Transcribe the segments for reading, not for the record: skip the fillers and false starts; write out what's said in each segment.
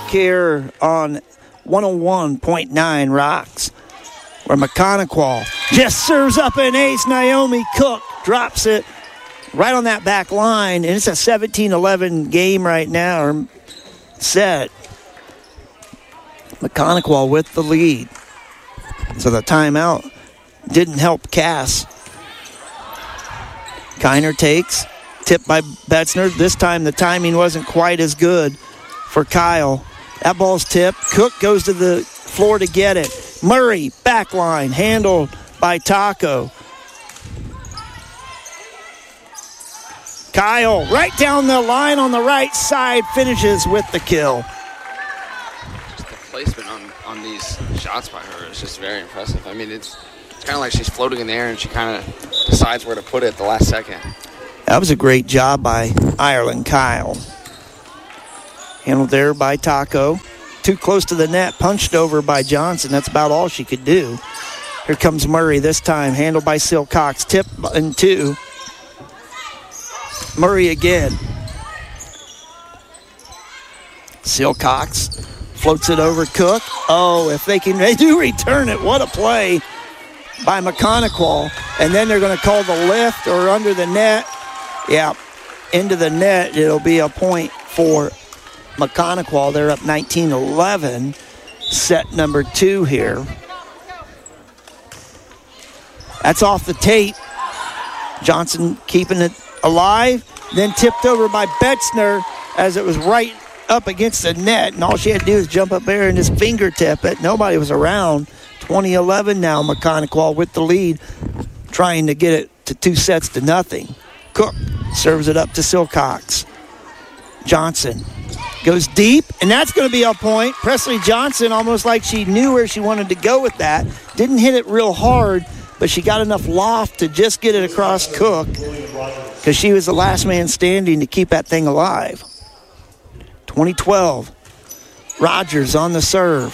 here on 101.9 Rocks, where McConaughey just serves up an ace. Naomi Cook drops it right on that back line, and it's a 17-11 game right now, or set. McConaughey with the lead. So the timeout didn't help Cass. Kiner takes, tipped by Betzner. This time the timing wasn't quite as good for Kyle. That ball's tipped. Cook goes to the floor to get it. Murray, back line, handled by Taco. Kyle, right down the line on the right side, finishes with the kill. Just the placement on these shots by her is just very impressive. I mean, it's kind of like she's floating in the air and she kind of decides where to put it at the last second. That was a great job by Ireland Kyle. Handled there by Taco. Too close to the net, punched over by Johnson. That's about all she could do. Here comes Murray this time, handled by Silcox. Tip and two. Murray again. Silcox floats it over Cook. Oh, if they do return it, what a play by McConaughey. And then they're going to call the lift or under the net. Yeah, into the net. It'll be a point for McConaughey. They're up 19-11. Set number 2 here. That's off the tape. Johnson keeping it alive. Then tipped over by Betzner as it was right up against the net. And all she had to do is jump up there and just fingertip it. Nobody was around. 20-11 now. McConaughey with the lead, trying to get it to 2-0. Cook serves it up to Silcox. Johnson goes deep, and that's going to be a point. Presley Johnson, almost like she knew where she wanted to go with that. Didn't hit it real hard, but she got enough loft to just get it across Cook because she was the last man standing to keep that thing alive. 2012. Rogers on the serve.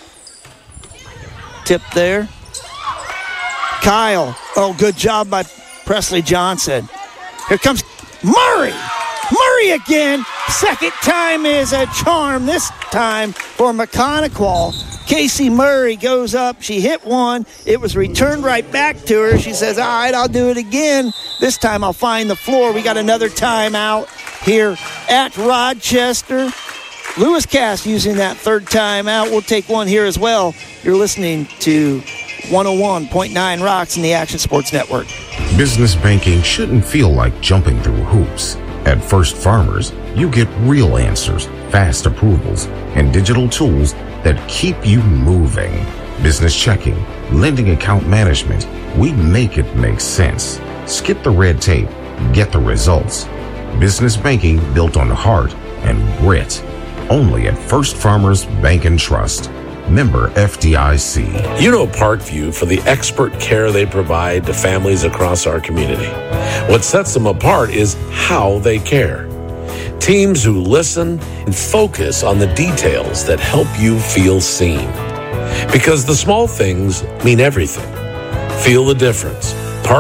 Tip there. Kyle. Oh, good job by Presley Johnson. Here comes Murray. Murray again. Second time is a charm. This time for McConaughey. Casey Murray goes up. She hit one. It was returned right back to her. She says, all right, I'll do it again. This time I'll find the floor. We got another timeout here at Rochester. Lewis Cass using that third timeout. We'll take one here as well. You're listening to 101.9 Rocks in the Action Sports Network. Business banking shouldn't feel like jumping through hoops. At First Farmers, you get real answers, fast approvals, and digital tools that keep you moving. Business checking, lending account management, we make it make sense. Skip the red tape, get the results. Business banking built on heart and grit. Only at First Farmers Bank and Trust. Member FDIC. You know Parkview for the expert care they provide to families across our community. What sets them apart is how they care. Teams who listen and focus on the details that help you feel seen. Because the small things mean everything. Feel the difference.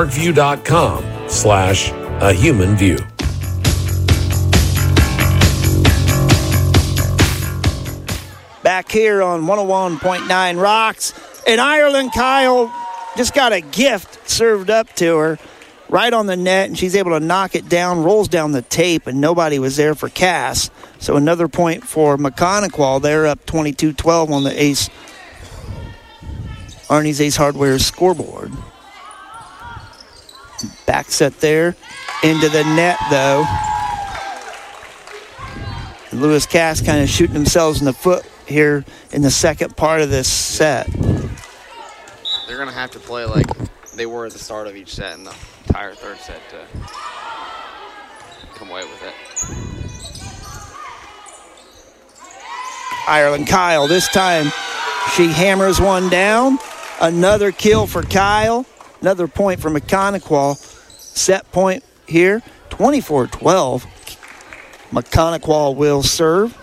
Parkview.com/a-human-view. Back here on 101.9 Rocks. And Ireland Kyle just got a gift served up to her right on the net, and she's able to knock it down, rolls down the tape, and nobody was there for Cass. So another point for McConaughey. They're up 22-12 on the Ace, Arnie's Ace Hardware scoreboard. Back set there. Into the net, though. And Lewis Cass kind of shooting themselves in the foot here in the second part of this set. They're going to have to play like they were at the start of each set in the entire third set to come away with it. Ireland Kyle, this time she hammers one down. Another kill for Kyle. Another point for McConaughey. Set point here, 24-12. McConaughey will serve.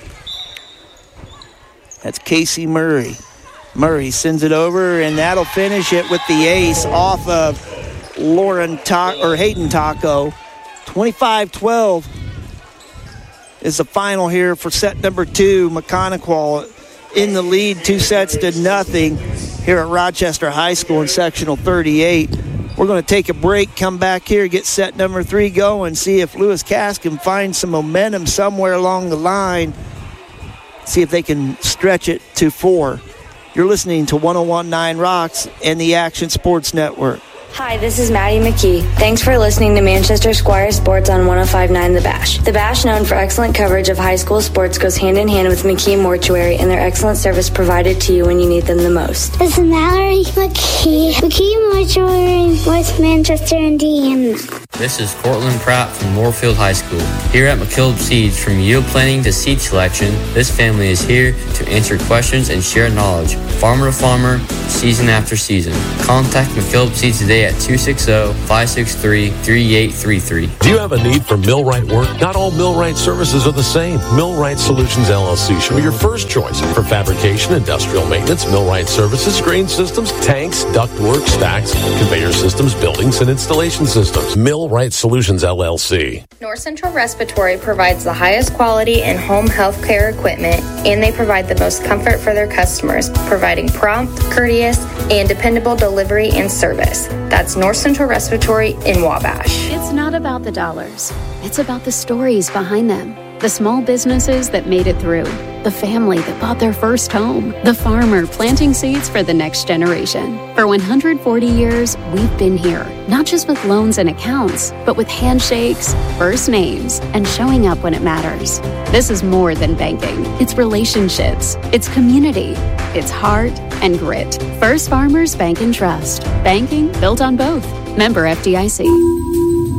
That's Casey Murray. Murray sends it over, and that'll finish it with the ace off of Hayden Taco. 25-12 is the final here for set number 2. Mechanical in the lead 2-0 here at Rochester High School in sectional 38. We're going to take a break, come back here, get set number 3 going, see if Lewis Cass can find some momentum somewhere along the line, see if they can stretch it to 4. You're listening to 101.9 Rocks and the Action Sports Network. Hi, this is Maddie McKee. Thanks for listening to Manchester Squire Sports on 105.9 The Bash. The Bash, known for excellent coverage of high school sports, goes hand in hand with McKee Mortuary and their excellent service provided to you when you need them the most. This is Mallory McKee. McKee Mortuary, West Manchester, Indiana. This is Cortland Pratt from Moorfield High School. Here at McKillop Seeds, from yield planning to seed selection, this family is here to answer questions and share knowledge, farmer to farmer, season after season. Contact McKillop Seeds today at 260-563-3833. Do you have a need for millwright work? Not all millwright services are the same. Millwright Solutions LLC should be your first choice for fabrication, industrial maintenance, millwright services, grain systems, tanks, ductwork, stacks, conveyor systems, buildings, and installation systems. Millwright Solutions LLC. North Central Respiratory provides the highest quality in home health care equipment, and they provide the most comfort for their customers, providing prompt, courteous, and dependable delivery and service. That's North Central Respiratory in Wabash. It's not about the dollars. It's about the stories behind them. The small businesses that made it through. The family that bought their first home. The farmer planting seeds for the next generation. For 140 years, we've been here. Not just with loans and accounts, but with handshakes, first names, and showing up when it matters. This is more than banking. It's relationships. It's community. It's heart and grit. First Farmers Bank and Trust. Banking built on both. Member FDIC.